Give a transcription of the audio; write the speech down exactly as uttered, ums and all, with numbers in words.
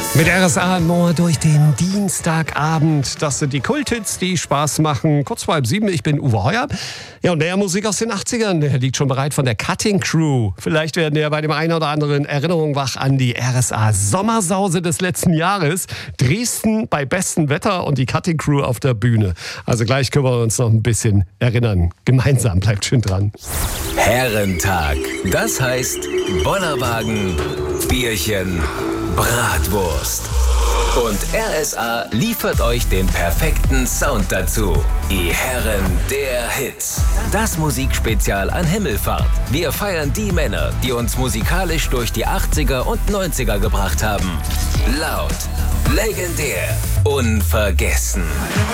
Mit R S A nur durch den Dienstagabend. Das sind die Kulthits, die Spaß machen. Kurz vor halb sieben, ich bin Uwe Heuer. Ja, und der Musik aus den achtzigern, der liegt schon bereit von der Cutting Crew. Vielleicht werden ja bei dem einen oder anderen Erinnerungen wach an die R S A Sommersause des letzten Jahres. Dresden bei bestem Wetter und die Cutting Crew auf der Bühne. Also gleich können wir uns noch ein bisschen erinnern. Gemeinsam, bleibt schön dran. Herrentag. Das heißt Bollerwagen, Bierchen, Bratwurst. Und R S A liefert euch den perfekten Sound dazu. Die Herren der Hits. Das Musikspezial an Himmelfahrt. Wir feiern die Männer, die uns musikalisch durch die achtziger und neunziger gebracht haben. Laut, legendär, unvergessen.